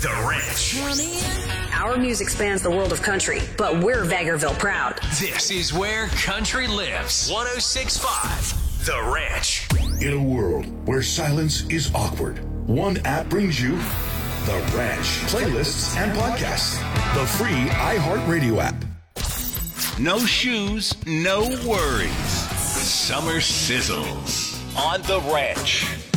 The Ranch. Our music spans the world of country, but we're Vegreville proud. This is where country lives. 106.5 The Ranch. In a world where silence is awkward, one app brings you The Ranch. Playlists and podcasts. The free iHeartRadio app. No shoes, no worries. Summer sizzles on The Ranch.